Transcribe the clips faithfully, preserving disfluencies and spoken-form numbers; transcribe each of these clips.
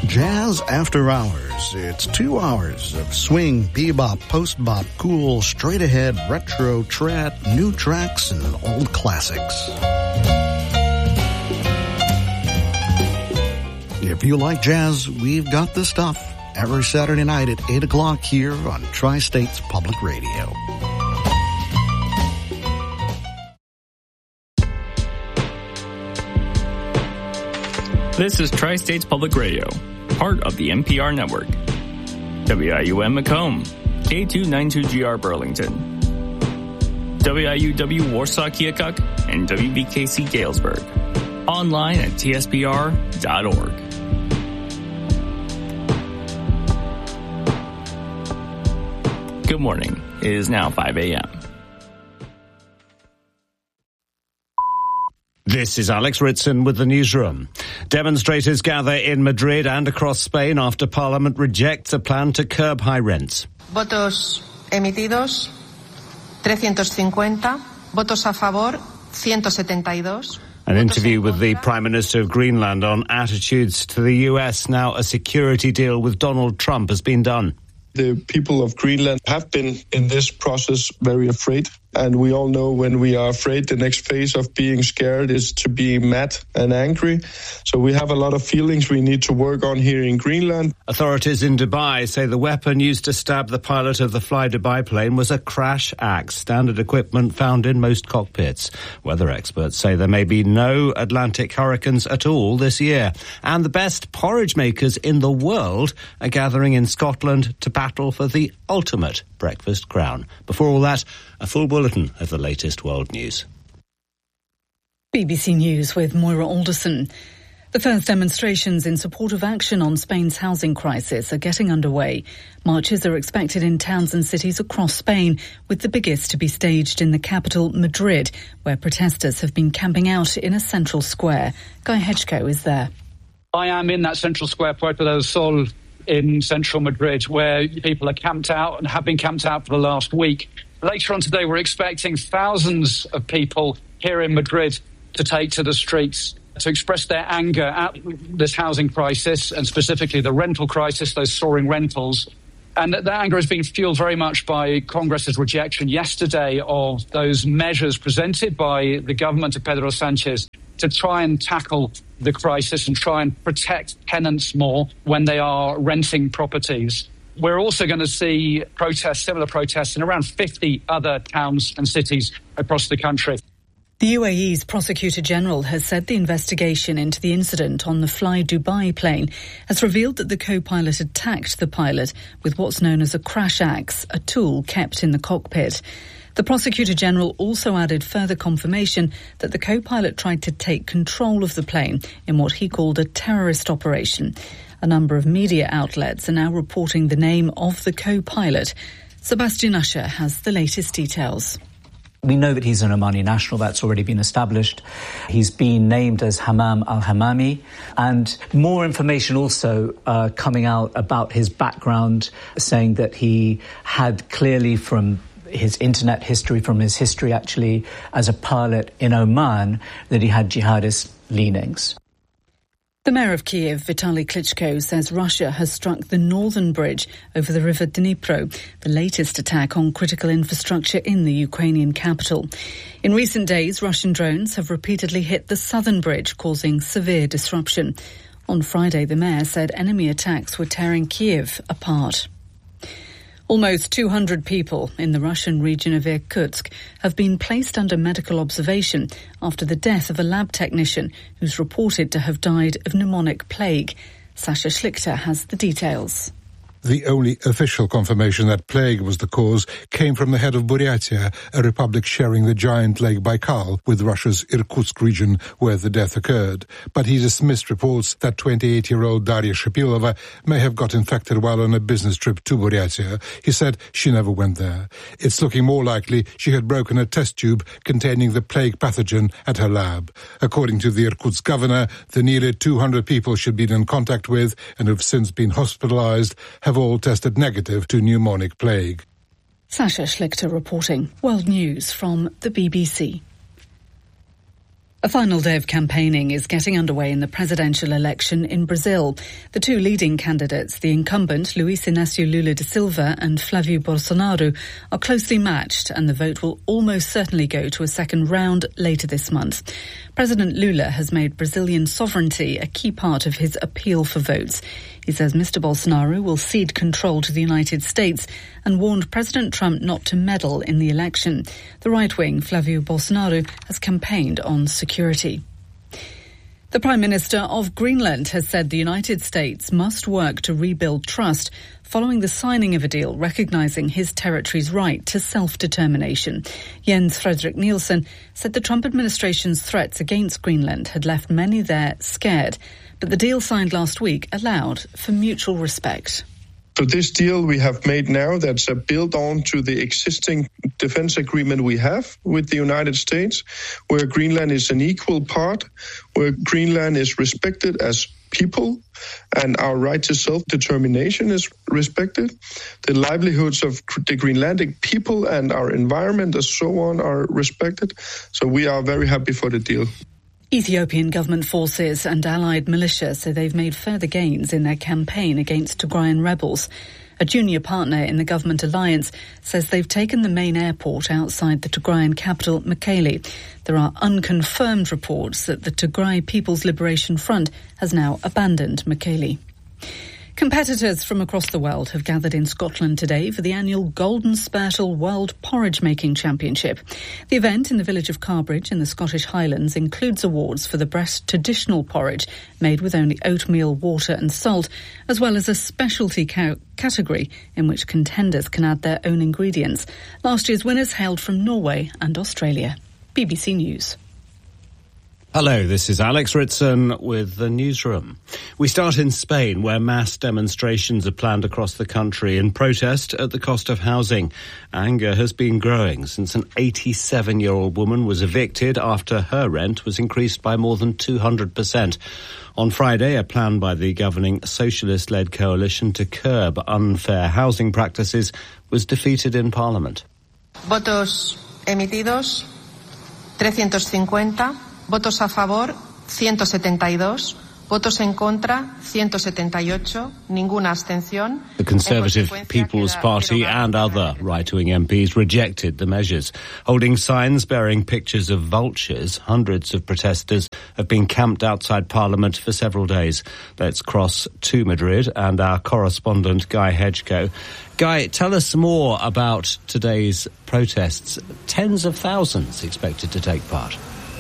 Jazz After Hours. It's two hours of swing, bebop, post-bop, cool, straight-ahead, retro, trad, new tracks, and old classics. If you like jazz, we've got the stuff. Every Saturday night at eight o'clock here on Tri-States Public Radio. This is Tri-States Public Radio, part of the N P R network. W I U M Macomb, K two ninety-two G R Burlington, W I U W Warsaw Keokuk, and W B K C Galesburg. Online at T S P R dot org. Good morning. It is now five a.m. This is Alex Ritson with the newsroom. Demonstrators gather in Madrid and across Spain after Parliament rejects a plan to curb high rents. Votos emitidos, trescientos cincuenta. Votos a favor, ciento setenta y dos. An interview with the Prime Minister of Greenland on attitudes to the U S. Now a security deal with Donald Trump has been done. The people of Greenland have been in this process very afraid. And we all know when we are afraid, the next phase of being scared is to be mad and angry. So we have a lot of feelings we need to work on here in Greenland. Authorities in Dubai say the weapon used to stab the pilot of the Fly Dubai plane was a crash axe, standard equipment found in most cockpits. Weather experts say there may be no Atlantic hurricanes at all this year. And the best porridge makers in the world are gathering in Scotland to battle for the ultimate breakfast crown. Before all that, a full bulletin of the latest world news. B B C News with Moira Alderson. The first demonstrations in support of action on Spain's housing crisis are getting underway. Marches are expected in towns and cities across Spain, with the biggest to be staged in the capital, Madrid, where protesters have been camping out in a central square. Guy Hedgecoe is there. I am in that central square, Puerta del Sol, in central Madrid, where people are camped out and have been camped out for the last week. Later on today, we're expecting thousands of people here in Madrid to take to the streets to express their anger at this housing crisis and specifically the rental crisis, those soaring rentals. And that anger has been fueled very much by Congress's rejection yesterday of those measures presented by the government of Pedro Sanchez to try and tackle the crisis and try and protect tenants more when they are renting properties. We're also going to see protests, similar protests in around fifty other towns and cities across the country. The U A E's Prosecutor General has said the investigation into the incident on the Fly Dubai plane has revealed that the co-pilot attacked the pilot with what's known as a crash axe, a tool kept in the cockpit. The Prosecutor General also added further confirmation that the co-pilot tried to take control of the plane in what he called a terrorist operation. A number of media outlets are now reporting the name of the co-pilot. Sebastian Usher has the latest details. We know that he's an Omani national. That's already been established. He's been named as Hammam al-Hammami. And more information also uh, coming out about his background, saying that he had clearly from his internet history, from his history actually as a pilot in Oman, that he had jihadist leanings. The mayor of Kiev, Vitaly Klitschko, says Russia has struck the northern bridge over the river Dnipro, the latest attack on critical infrastructure in the Ukrainian capital. In recent days, Russian drones have repeatedly hit the southern bridge, causing severe disruption. On Friday, the mayor said enemy attacks were tearing Kiev apart. Almost two hundred people in the Russian region of Irkutsk have been placed under medical observation after the death of a lab technician who's reported to have died of pneumonic plague. Sasha Schlichter has the details. The only official confirmation that plague was the cause came from the head of Buryatia, a republic sharing the giant Lake Baikal with Russia's Irkutsk region where the death occurred. But he dismissed reports that twenty-eight-year-old Daria Shapilova may have got infected while on a business trip to Buryatia. He said she never went there. It's looking more likely she had broken a test tube containing the plague pathogen at her lab. According to the Irkutsk governor, the nearly two hundred people she'd been in contact with and have since been hospitalized have all tested negative to pneumonic plague. Sasha Schlichter reporting. World News from the B B C. A final day of campaigning is getting underway in the presidential election in Brazil. The two leading candidates, the incumbent Luiz Inácio Lula da Silva and Flávio Bolsonaro, are closely matched, and the vote will almost certainly go to a second round later this month. President Lula has made Brazilian sovereignty a key part of his appeal for votes. He says Mister Bolsonaro will cede control to the United States and warned President Trump not to meddle in the election. The right-wing Flávio Bolsonaro has campaigned on security. The Prime Minister of Greenland has said the United States must work to rebuild trust following the signing of a deal recognising his territory's right to self-determination. Jens Frederik Nielsen said the Trump administration's threats against Greenland had left many there scared, but the deal signed last week allowed for mutual respect. So this deal we have made now that's a build on to the existing defense agreement we have with the United States, where Greenland is an equal part, where Greenland is respected as people and our right to self-determination is respected. The livelihoods of the Greenlandic people and our environment and so on are respected. So we are very happy for the deal. Ethiopian government forces and allied militia say they've made further gains in their campaign against Tigrayan rebels. A junior partner in the government alliance says they've taken the main airport outside the Tigrayan capital, Mekele. There are unconfirmed reports that the Tigray People's Liberation Front has now abandoned Mekele. Competitors from across the world have gathered in Scotland today for the annual Golden Spurtle World Porridge Making Championship. The event in the village of Carbridge in the Scottish Highlands includes awards for the best traditional porridge made with only oatmeal, water and salt, as well as a specialty ca- category in which contenders can add their own ingredients. Last year's winners hailed from Norway and Australia. B B C News. Hello, this is Alex Ritson with the newsroom. We start in Spain, where mass demonstrations are planned across the country in protest at the cost of housing. Anger has been growing since an eighty-seven-year-old woman was evicted after her rent was increased by more than two hundred percent. On Friday, a plan by the governing socialist-led coalition to curb unfair housing practices was defeated in Parliament. Votos emitidos, trescientos cincuenta. Votos a favor, ciento setenta y dos. Votos en contra, ciento setenta y ocho. Ninguna abstención. The Conservative People's Party and other right-wing M Ps rejected the measures. Holding signs bearing pictures of vultures, hundreds of protesters have been camped outside Parliament for several days. Let's cross to Madrid and our correspondent Guy Hedgecoe. Guy, tell us more about today's protests. Tens of thousands expected to take part.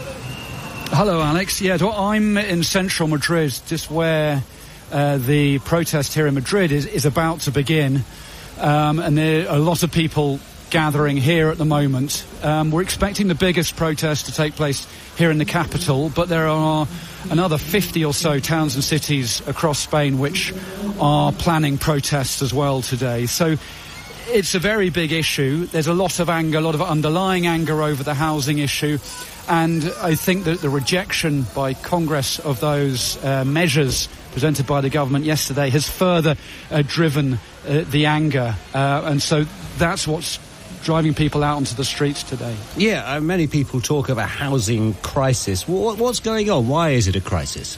Hello, Alex. Yeah, well, I'm in central Madrid, just where uh, the protest here in Madrid is, is about to begin. Um, and there are a lot of people gathering here at the moment. Um, we're expecting the biggest protest to take place here in the capital, but there are another fifty or so towns and cities across Spain which are planning protests as well today. So it's a very big issue. There's a lot of anger, a lot of underlying anger over the housing issue. And I think that the rejection by Congress of those uh, measures presented by the government yesterday has further uh, driven uh, the anger. Uh, and so that's what's driving people out onto the streets today. Yeah, uh, many people talk of a housing crisis. What, what's going on? Why is it a crisis?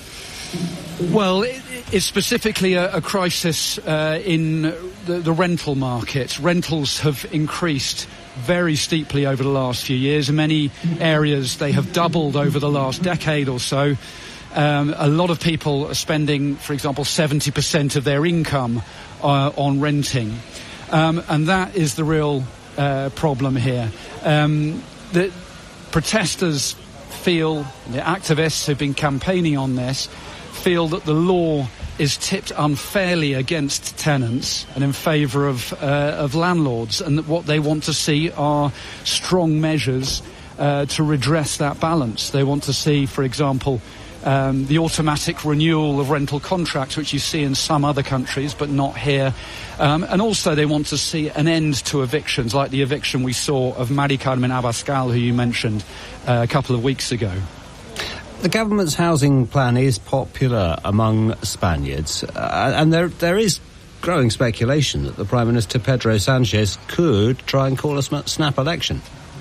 Well, it, it's specifically a, a crisis uh, in the, the rental market. Rentals have increased very steeply over the last few years. In many areas, they have doubled over the last decade or so. Um, a lot of people are spending, for example, seventy percent of their income uh, on renting. Um, and that is the real uh, problem here. Um, the protesters feel, the activists who've been campaigning on this, feel that the law is tipped unfairly against tenants and in favour of, uh, of landlords, and that what they want to see are strong measures uh, to redress that balance. They want to see, for example, um, the automatic renewal of rental contracts, which you see in some other countries, but not here. Um, and also they want to see an end to evictions, like the eviction we saw of Mari Carmen Abascal, who you mentioned uh, a couple of weeks ago. The government's housing plan is popular among Spaniards, uh, and there there is growing speculation that the Prime Minister Pedro Sanchez could try and call a snap election.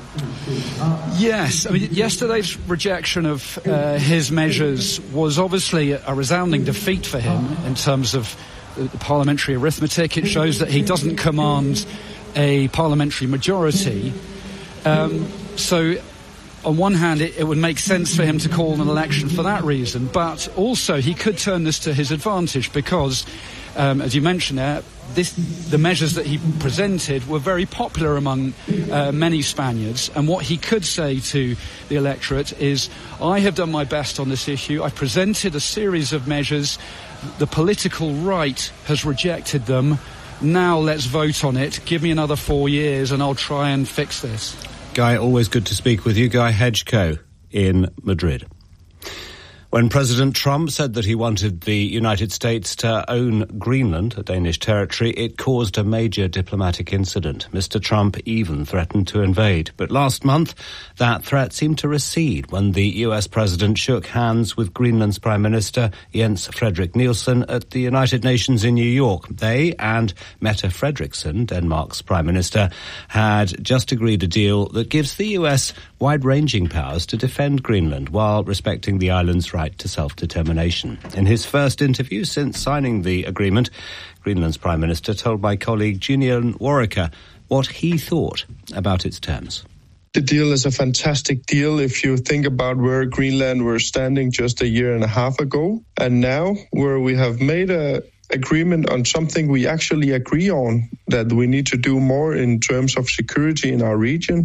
Yes, I mean, yesterday's rejection of uh, his measures was obviously a resounding defeat for him in terms of the parliamentary arithmetic. It shows that he doesn't command a parliamentary majority. Um, so, on one hand, it, it would make sense for him to call an election for that reason, but also he could turn this to his advantage because, um, as you mentioned there, This, the measures that he presented were very popular among uh, many Spaniards, and what he could say to the electorate is, I have done my best on this issue, I presented a series of measures, the political right has rejected them, now let's vote on it, give me another four years and I'll try and fix this. Guy, always good to speak with you. Guy Hedgecoe in Madrid. When President Trump said that he wanted the United States to own Greenland, a Danish territory, it caused a major diplomatic incident. Mister Trump even threatened to invade. But last month, that threat seemed to recede when the U S president shook hands with Greenland's Prime Minister, Jens Frederik Nielsen, at the United Nations in New York. They and Mette Frederiksen, Denmark's Prime Minister, had just agreed a deal that gives the U S wide-ranging powers to defend Greenland while respecting the island's right to self-determination. In his first interview since signing the agreement, Greenland's Prime Minister told my colleague Junior Warwicker what he thought about its terms. The deal is a fantastic deal if you think about where Greenland were standing just a year and a half ago, and now where we have made a agreement on something we actually agree on, that we need to do more in terms of security in our region.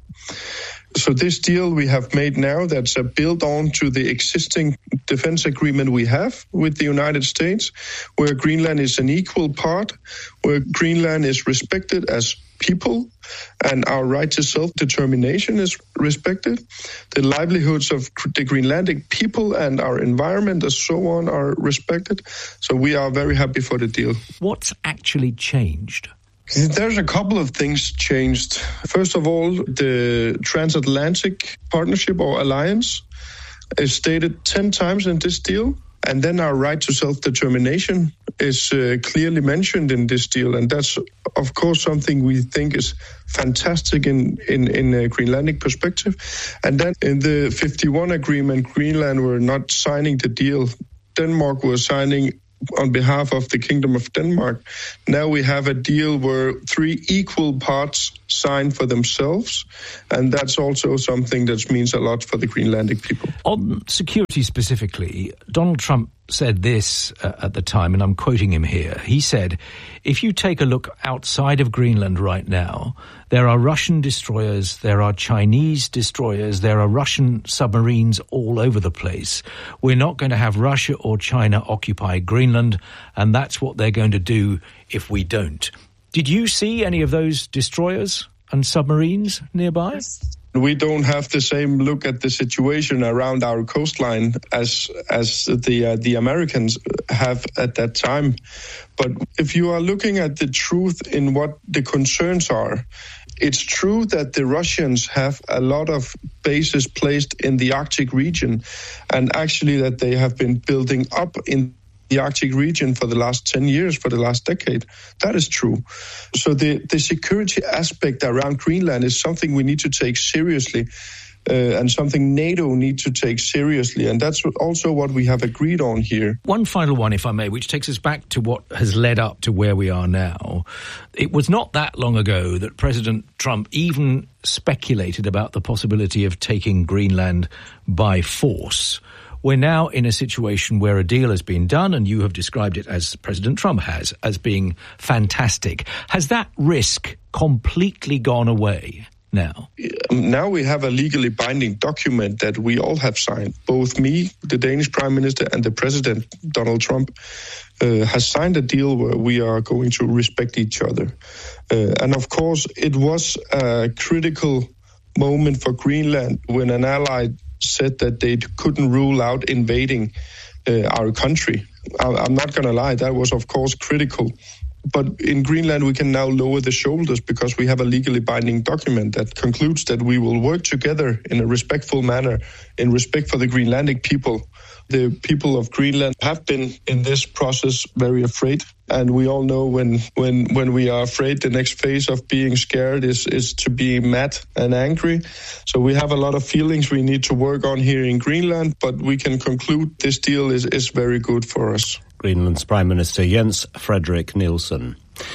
So this deal we have made now, that's a build on to the existing defense agreement we have with the United States, where Greenland is an equal part, where Greenland is respected as people and our right to self-determination is respected. The livelihoods of the Greenlandic people and our environment and so on are respected. So we are very happy for the deal. What's actually changed? There's a couple of things changed. First of all, the transatlantic partnership or alliance is stated ten times in this deal. And then our right to self-determination is uh, clearly mentioned in this deal. And that's, of course, something we think is fantastic in, in, in a Greenlandic perspective. And then in the fifty-one agreement, Greenland were not signing the deal. Denmark was signing on behalf of the Kingdom of Denmark. Now we have a deal where three equal parts sign for themselves, and that's also something that means a lot for the Greenlandic people. On security specifically, Donald Trump said this uh, at the time, and I'm quoting him here. He said, if you take a look outside of Greenland right now, there are Russian destroyers, there are Chinese destroyers, there are Russian submarines all over the place. We're not going to have Russia or China occupy Greenland, and that's what they're going to do if we don't. Did you see any of those destroyers and submarines nearby? We don't have the same look at the situation around our coastline as as the uh, the Americans have at that time. But if you are looking at the truth in what the concerns are, it's true that the Russians have a lot of bases placed in the Arctic region, and actually that they have been building up in the Arctic region for the last ten years, for the last decade. That is true. So the, the security aspect around Greenland is something we need to take seriously uh, and something NATO need to take seriously. And that's also what we have agreed on here. One final one, if I may, which takes us back to what has led up to where we are now. It was not that long ago that President Trump even speculated about the possibility of taking Greenland by force. We're now in a situation where a deal has been done, and you have described it, as President Trump has, as being fantastic. Has that risk completely gone away now? Now we have a legally binding document that we all have signed. Both me, the Danish Prime Minister, and the President, Donald Trump, uh, has signed a deal where we are going to respect each other. Uh, and of course, it was a critical moment for Greenland when an ally said that they couldn't rule out invading uh, our country. I, I'm not going to lie, that was of course critical. But in Greenland, we can now lower the shoulders because we have a legally binding document that concludes that we will work together in a respectful manner, in respect for the Greenlandic people, The people of Greenland have been in this process very afraid. And we all know when, when, when we are afraid, the next phase of being scared is, is to be mad and angry. So we have a lot of feelings we need to work on here in Greenland, but we can conclude this deal is, is very good for us. Greenland's Prime Minister Jens Frederik Nielsen.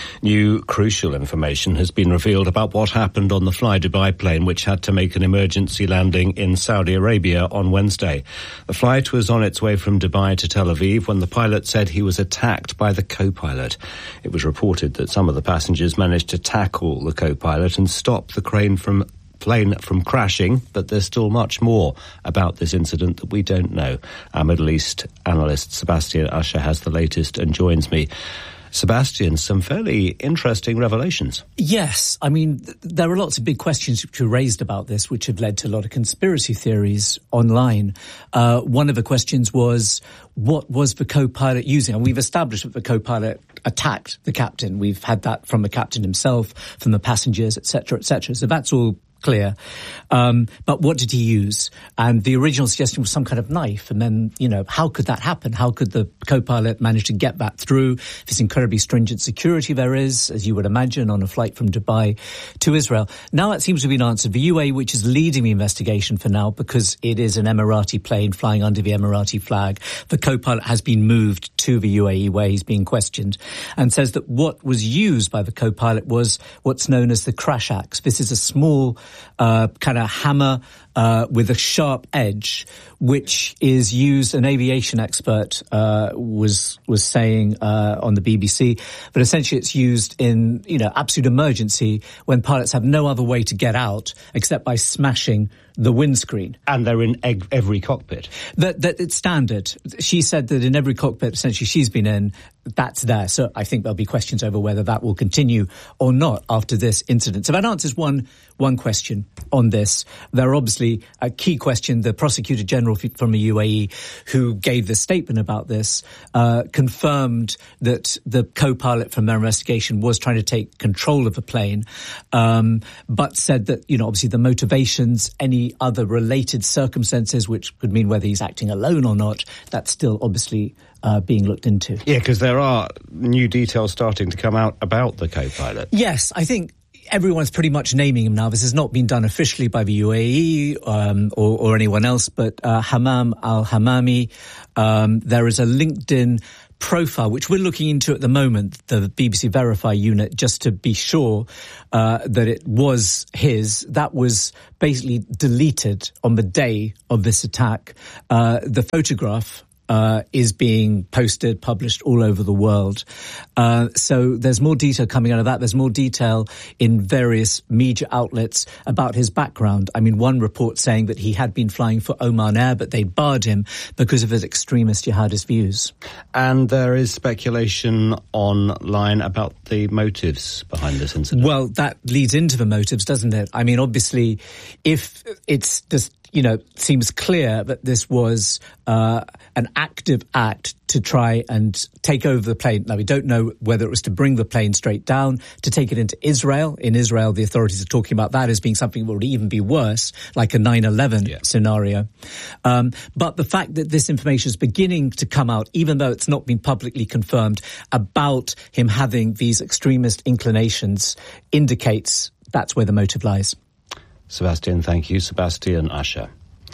New crucial information has been revealed about what happened on the Fly Dubai plane which had to make an emergency landing in Saudi Arabia on Wednesday. The flight was on its way from Dubai to Tel Aviv when the pilot said he was attacked by the co-pilot. It was reported that some of the passengers managed to tackle the co-pilot and stop the crane from plane from crashing, but there's still much more about this incident that we don't know. Our Middle East analyst Sebastian Usher has the latest and joins me. Sebastian, some fairly interesting revelations. Yes. I mean, th- there are lots of big questions which were raised about this, which have led to a lot of conspiracy theories online. Uh, one of the questions was, what was the co-pilot using? And we've established that the co-pilot attacked the captain. We've had that from the captain himself, from the passengers, et cetera, et cetera. So that's all clear. Um, but what did he use? And the original suggestion was some kind of knife. And then, you know, how could that happen? How could the co-pilot manage to get that through this incredibly stringent security there is, as you would imagine, on a flight from Dubai to Israel? Now that seems to have been answered. The U A E, which is leading the investigation for now, because it is an Emirati plane flying under the Emirati flag, the co-pilot has been moved to the U A E where he's being questioned, and says that what was used by the co-pilot was what's known as the crash axe. This is a small Uh, kind of hammer uh, with a sharp edge, which is used. An aviation expert uh, was was saying uh, on the B B C, but essentially it's used in, you know, absolute emergency when pilots have no other way to get out except by smashing the windscreen. And they're in eg- every cockpit. That, that it's standard. She said that in every cockpit essentially she's been in, that's there. So I think there'll be questions over whether that will continue or not after this incident. So that answers one one question on this. There are obviously a key question. The Prosecutor General from the U A E, who gave the statement about this, uh, confirmed that the co-pilot from their investigation was trying to take control of the plane, um, but said that, you know, obviously the motivations, any other related circumstances, which could mean whether he's acting alone or not, that's still obviously uh, being looked into. Yeah, because there are new details starting to come out about the co-pilot. Yes, I think everyone's pretty much naming him now. This has not been done officially by the U A E um, or, or anyone else, but uh, Hammam al-Hammami. Um, there is a LinkedIn profile, which we're looking into at the moment, the B B C Verify unit, just to be sure uh, that it was his. That was basically deleted on the day of this attack. Uh, the photograph Uh, is being posted, published all over the world. Uh, so there's more detail coming out of that. There's more detail in various media outlets about his background. I mean, one report saying that he had been flying for Oman Air, but they barred him because of his extremist jihadist views. And there is speculation online about the motives behind this incident. Well, that leads into the motives, doesn't it? I mean, obviously, if it's just, you know, seems clear that this was uh, an active act to try and take over the plane. Now, we don't know whether it was to bring the plane straight down, to take it into Israel. In Israel, the authorities are talking about that as being something that would even be worse, like a nine eleven yeah. scenario. Um, but the fact that this information is beginning to come out, even though it's not been publicly confirmed, about him having these extremist inclinations, indicates that's where the motive lies. Sebastian, thank you. Sebastian Usher.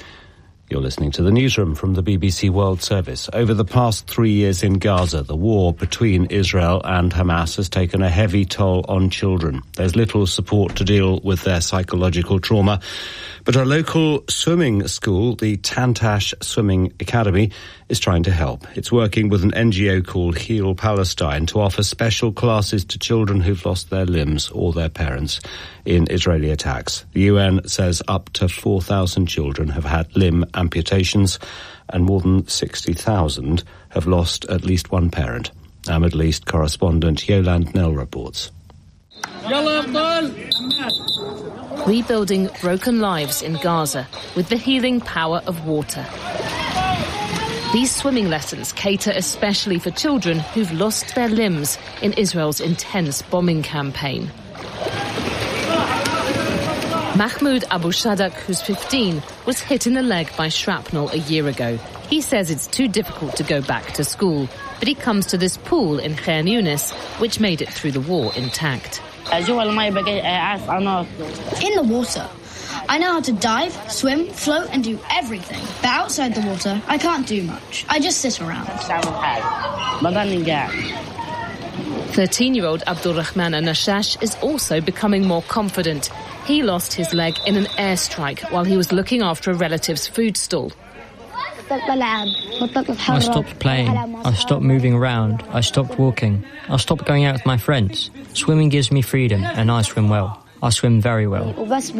You're listening to the newsroom from the B B C World Service. Over the past three years in Gaza, the war between Israel and Hamas has taken a heavy toll on children. There's little support to deal with their psychological trauma. But a local swimming school, the Tantash Swimming Academy, is trying to help. It's working with an N G O called Heal Palestine to offer special classes to children who've lost their limbs or their parents in Israeli attacks. The U N says up to four thousand children have had limb amputations and more than sixty thousand have lost at least one parent. Our Middle East correspondent Yolande Nell reports. Rebuilding broken lives in Gaza with the healing power of water. These swimming lessons cater especially for children who've lost their limbs in Israel's intense bombing campaign. Mahmoud Abu Shadak, who's fifteen, was hit in the leg by shrapnel a year ago. He says it's too difficult to go back to school, but he comes to this pool in Khan Yunis, which made it through the war intact. In the water, I know how to dive, swim, float and do everything. But outside the water, I can't do much. I just sit around. thirteen-year-old Abdulrahman Anashash is also becoming more confident. He lost his leg in an airstrike while he was looking after a relative's food stall. I stopped playing. I stopped moving around. I stopped walking. I stopped going out with my friends. Swimming gives me freedom, and I swim well. I swim very well.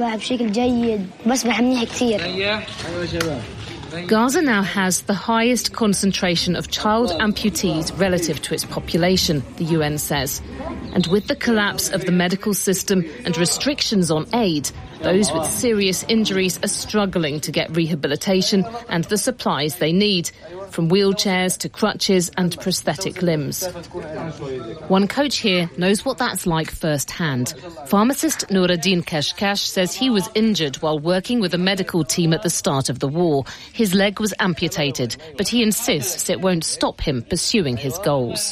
Gaza now has the highest concentration of child amputees relative to its population, the U N says. And with the collapse of the medical system and restrictions on aid, those with serious injuries are struggling to get rehabilitation and the supplies they need, from wheelchairs to crutches and prosthetic limbs. One coach here knows what that's like firsthand. Pharmacist Nuruddin Kashkash says he was injured while working with a medical team at the start of the war. His leg was amputated, but he insists it won't stop him pursuing his goals.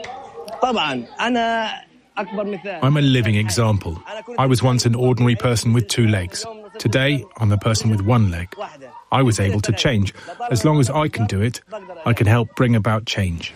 I'm a living example. I was once an ordinary person with two legs. Today, I'm a person with one leg. I was able to change. As long as I can do it, I can help bring about change.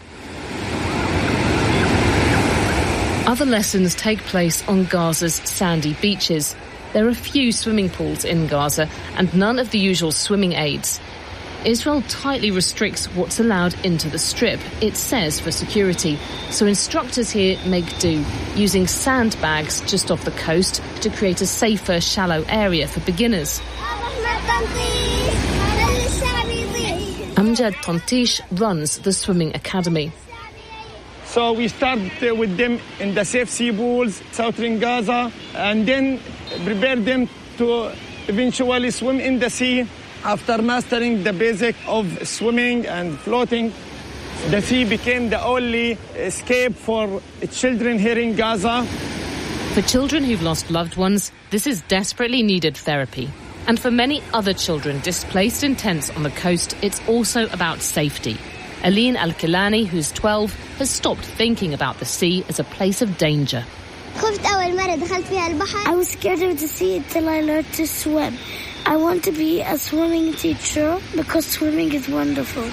Other lessons take place on Gaza's sandy beaches. There are few swimming pools in Gaza and none of the usual swimming aids. Israel tightly restricts what's allowed into the strip, it says for security. So instructors here make do, using sandbags just off the coast to create a safer, shallow area for beginners. Amjad Tontish runs the swimming academy. So we start uh, with them in the safe sea pools, southern Gaza, and then prepare them to eventually swim in the sea. After mastering the basic of swimming and floating, the sea became the only escape for children here in Gaza. For children who've lost loved ones, this is desperately needed therapy. And for many other children displaced in tents on the coast, it's also about safety. Aline Al-Kilani, who's twelve, has stopped thinking about the sea as a place of danger. I was scared of the sea until I learned to swim. I want to be a swimming teacher because swimming is wonderful.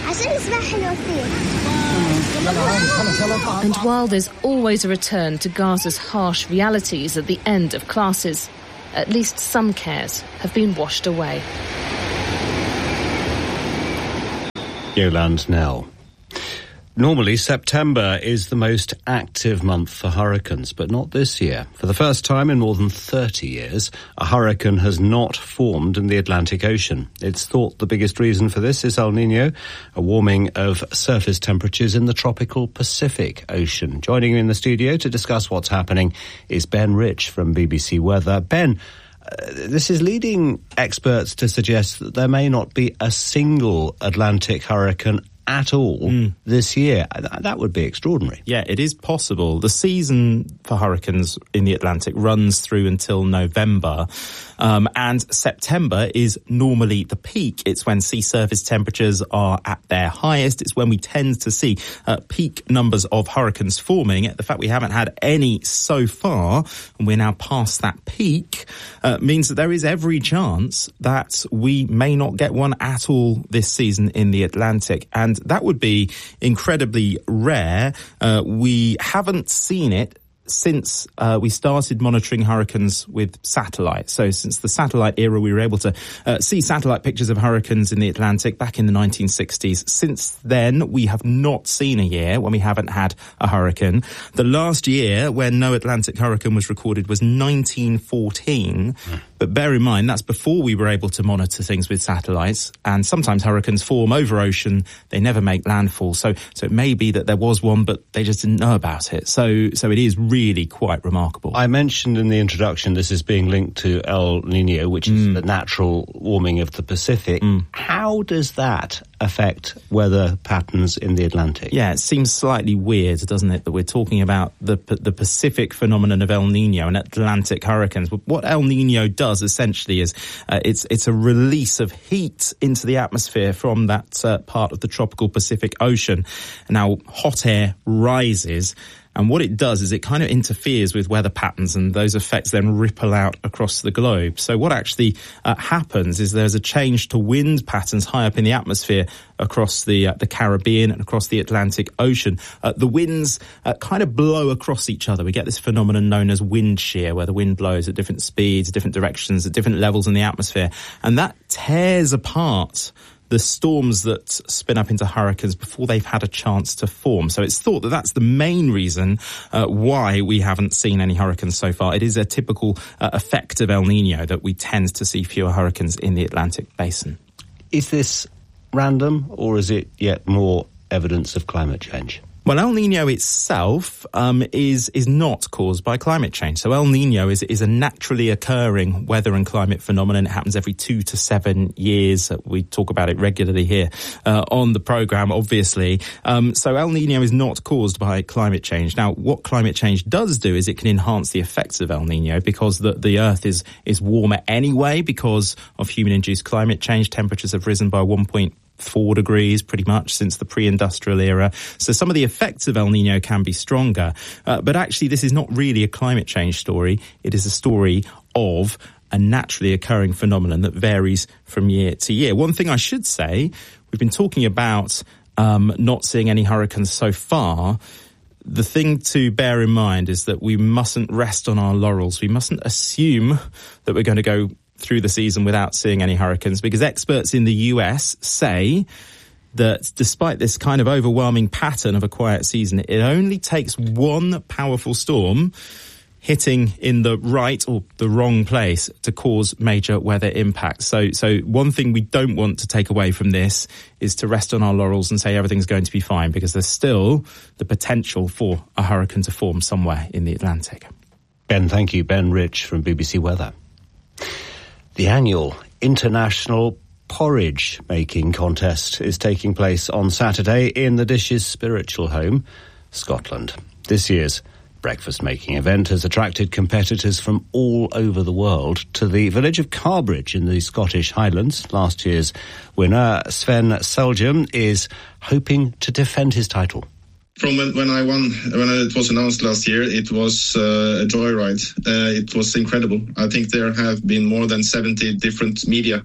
And while there's always a return to Gaza's harsh realities at the end of classes, at least some cares have been washed away. Yolande Knell. Normally, September is the most active month for hurricanes, but not this year. For the first time in more than thirty years, a hurricane has not formed in the Atlantic Ocean. It's thought the biggest reason for this is El Niño, a warming of surface temperatures in the tropical Pacific Ocean. Joining me in the studio to discuss what's happening is Ben Rich from B B C Weather. Ben, uh, this is leading experts to suggest that there may not be a single Atlantic hurricane at all mm. this year. That would be extraordinary. Yeah, it is possible. The season for hurricanes in the Atlantic runs through until November, um, and September is normally the peak. It's when sea surface temperatures are at their highest. It's when we tend to see uh, peak numbers of hurricanes forming. The fact we haven't had any so far, and we're now past that peak, uh, means that there is every chance that we may not get one at all this season in the Atlantic. And that would be incredibly rare. Uh, we haven't seen it since uh, we started monitoring hurricanes with satellite. So since the satellite era, we were able to uh, see satellite pictures of hurricanes in the Atlantic back in the nineteen sixties. Since then, we have not seen a year when we haven't had a hurricane. The last year when no Atlantic hurricane was recorded was nineteen fourteen. Mm. But bear in mind, that's before we were able to monitor things with satellites. And sometimes hurricanes form over ocean. They never make landfall. So so it may be that there was one, but they just didn't know about it. So so it is really quite remarkable. I mentioned in the introduction this is being linked to El Niño, which is mm. the natural warming of the Pacific. Mm. How does that affect weather patterns in the Atlantic? Yeah, it seems slightly weird, doesn't it, that we're talking about the the Pacific phenomenon of El Nino and Atlantic hurricanes. What El Nino does essentially is uh, it's it's a release of heat into the atmosphere from that uh, part of the tropical Pacific Ocean. And now hot air rises. And what it does is it kind of interferes with weather patterns, and those effects then ripple out across the globe. So what actually uh, happens is there's a change to wind patterns high up in the atmosphere across the uh, the Caribbean and across the Atlantic Ocean. Uh, the winds uh, kind of blow across each other. We get this phenomenon known as wind shear, where the wind blows at different speeds, different directions, at different levels in the atmosphere. And that tears apart the storms that spin up into hurricanes before they've had a chance to form. So it's thought that that's the main reason uh, why we haven't seen any hurricanes so far. It is a typical uh, effect of El Nino that we tend to see fewer hurricanes in the Atlantic basin. Is this random, or is it yet more evidence of climate change? Well, El Nino itself um, is is not caused by climate change. So El Nino is is a naturally occurring weather and climate phenomenon. It happens every two to seven years. We talk about it regularly here uh, on the programme, obviously. Um, so El Nino is not caused by climate change. Now, what climate change does do is it can enhance the effects of El Nino, because the, the Earth is, is warmer anyway because of human-induced climate change. Temperatures have risen by one point four degrees pretty much since the pre-industrial era. So some of the effects of El Nino can be stronger. Uh, but actually, this is not really a climate change story. It is a story of a naturally occurring phenomenon that varies from year to year. One thing I should say, we've been talking about um, not seeing any hurricanes so far. The thing to bear in mind is that we mustn't rest on our laurels. We mustn't assume that we're going to go through the season without seeing any hurricanes, because experts in the U S say that despite this kind of overwhelming pattern of a quiet season, it only takes one powerful storm hitting in the right or the wrong place to cause major weather impacts. So, so one thing we don't want to take away from this is to rest on our laurels and say everything's going to be fine, because there's still the potential for a hurricane to form somewhere in the Atlantic. Ben, thank you. Ben Rich from B B C Weather. The annual International Porridge Making Contest is taking place on Saturday in the Dish's spiritual home, Scotland. This year's breakfast-making event has attracted competitors from all over the world to the village of Carbridge in the Scottish Highlands. Last year's winner, Sven Seljum, is hoping to defend his title. From when, when I won, when it was announced last year, it was uh, a joyride. Uh, it was incredible. I think there have been more than seventy different media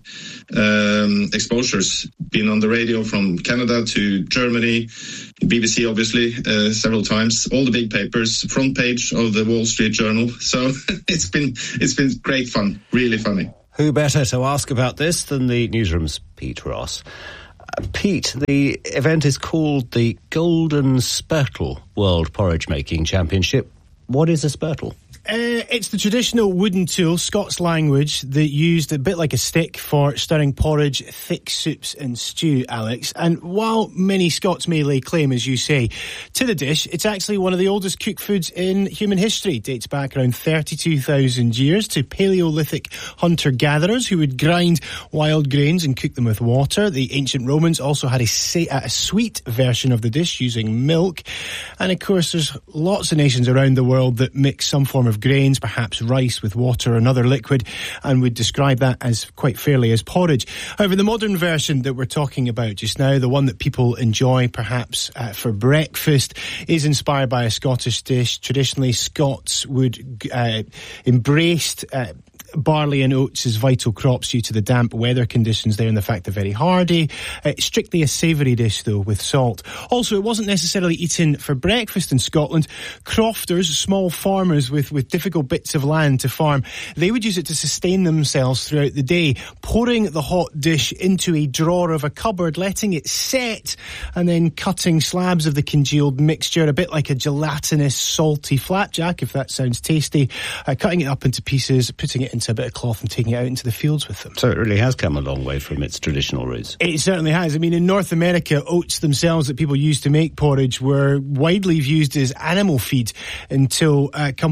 um, exposures, been on the radio from Canada to Germany, B B C obviously, uh, several times, all the big papers, front page of the Wall Street Journal. So it's been it's been great fun, really funny. Who better to ask about this than the newsroom's Pete Ross? Pete, the event is called the Golden Spurtle World Porridge Making Championship. What is a spurtle? Uh, it's the traditional wooden tool, Scots language, that used a bit like a stick for stirring porridge, thick soups and stew, Alex. And while many Scots may lay claim, as you say, to the dish, it's actually one of the oldest cooked foods in human history. It dates back around thirty-two thousand years to Paleolithic hunter-gatherers who would grind wild grains and cook them with water. The ancient Romans also had a, sa- a sweet version of the dish using milk. And of course, there's lots of nations around the world that mix some form of grains, perhaps rice with water or another liquid, and would describe that as quite fairly as porridge. However, the modern version that we're talking about just now, the one that people enjoy perhaps uh, for breakfast, is inspired by a Scottish dish. Traditionally, Scots would uh, embrace uh, barley and oats as vital crops due to the damp weather conditions there and the fact they're very hardy. Uh, strictly a savoury dish, though, with salt. Also, it wasn't necessarily eaten for breakfast in Scotland. Crofters, small farmers with, with difficult bits of land to farm, they would use it to sustain themselves throughout the day, pouring the hot dish into a drawer of a cupboard, letting it set, and then cutting slabs of the congealed mixture, a bit like a gelatinous, salty flapjack, if that sounds tasty, uh, cutting it up into pieces, putting it into a bit of cloth and taking it out into the fields with them. So it really has come a long way from its traditional roots. It certainly has. I mean, in North America, oats themselves that people used to make porridge were widely used as animal feed until uh, companies like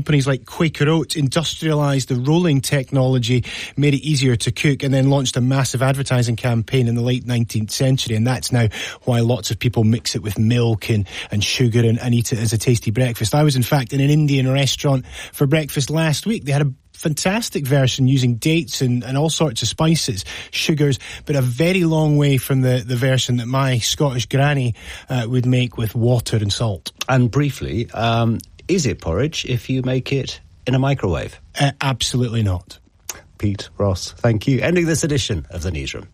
like Quaker Oats industrialised the rolling technology, made it easier to cook, and then launched a massive advertising campaign in the late nineteenth century, and that's now why lots of people mix it with milk and, and sugar and, and eat it as a tasty breakfast. I was, in fact, in an Indian restaurant for breakfast last week. They had a fantastic version using dates and, and all sorts of spices, sugars, but a very long way from the, the version that my Scottish granny uh, would make with water and salt. And briefly, um, is it porridge if you make it in a microwave? Uh, absolutely not. Pete Ross, thank you. Ending this edition of The Newsroom.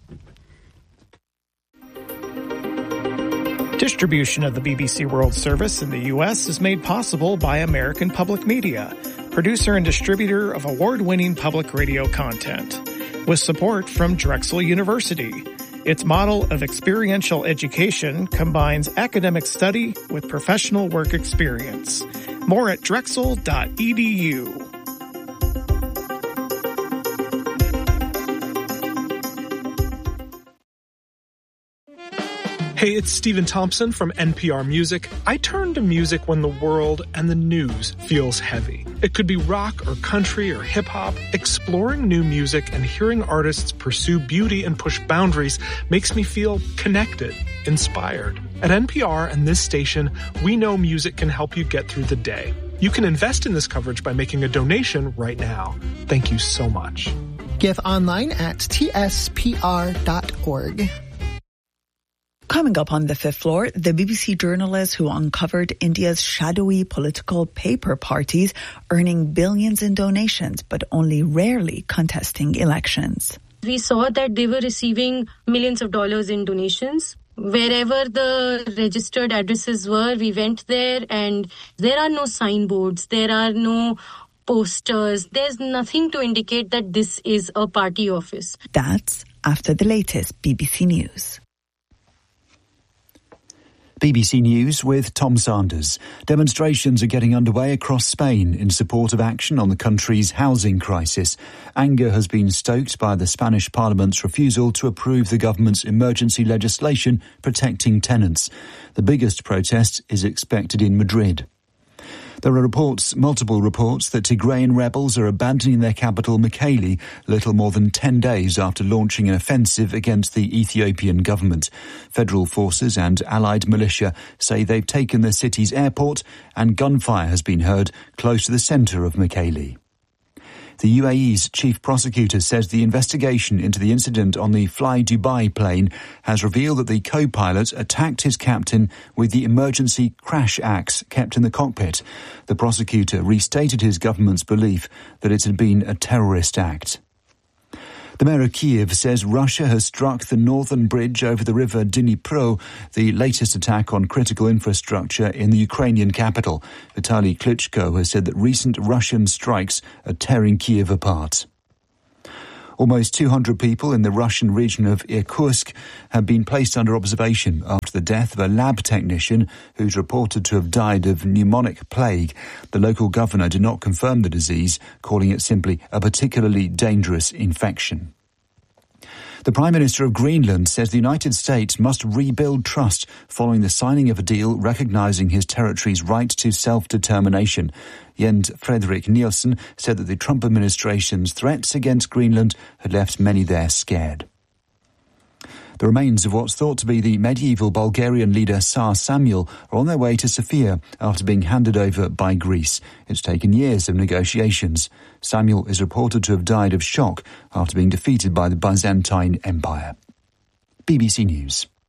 Distribution of the B B C World Service in the U S is made possible by American Public Media, producer and distributor of award-winning public radio content, with support from Drexel University. Its model of experiential education combines academic study with professional work experience. More at drexel dot e d u. Hey, it's Stephen Thompson from N P R Music. I turn to music when the world and the news feels heavy. It could be rock or country or hip-hop. Exploring new music and hearing artists pursue beauty and push boundaries makes me feel connected, inspired. At N P R and this station, we know music can help you get through the day. You can invest in this coverage by making a donation right now. Thank you so much. Give online at t s p r dot org. Coming up on the fifth floor, the B B C journalist who uncovered India's shadowy political paper parties earning billions in donations but only rarely contesting elections. We saw that they were receiving millions of dollars in donations. Wherever the registered addresses were, we went there and there are no signboards, there are no posters, there's nothing to indicate that this is a party office. That's after the latest B B C News. B B C News with Tom Sanders. Demonstrations are getting underway across Spain in support of action on the country's housing crisis. Anger has been stoked by the Spanish Parliament's refusal to approve the government's emergency legislation protecting tenants. The biggest protest is expected in Madrid. There are reports, multiple reports, that Tigrayan rebels are abandoning their capital, Mekelle, little more than ten days after launching an offensive against the Ethiopian government. Federal forces and allied militia say they've taken the city's airport, and gunfire has been heard close to the centre of Mekelle. The U A E's chief prosecutor says the investigation into the incident on the Fly Dubai plane has revealed that the co-pilot attacked his captain with the emergency crash axe kept in the cockpit. The prosecutor restated his government's belief that it had been a terrorist act. The mayor of Kiev says Russia has struck the northern bridge over the river Dnipro, the latest attack on critical infrastructure in the Ukrainian capital. Vitaly Klitschko has said that recent Russian strikes are tearing Kiev apart. Almost two hundred people in the Russian region of Irkutsk have been placed under observation after the death of a lab technician who's reported to have died of pneumonic plague. The local governor did not confirm the disease, calling it simply a particularly dangerous infection. The Prime Minister of Greenland says the United States must rebuild trust following the signing of a deal recognising his territory's right to self-determination. Jens Frederik Nielsen said that the Trump administration's threats against Greenland had left many there scared. The remains of what's thought to be the medieval Bulgarian leader Tsar Samuel are on their way to Sofia after being handed over by Greece. It's taken years of negotiations. Samuel is reported to have died of shock after being defeated by the Byzantine Empire. B B C News.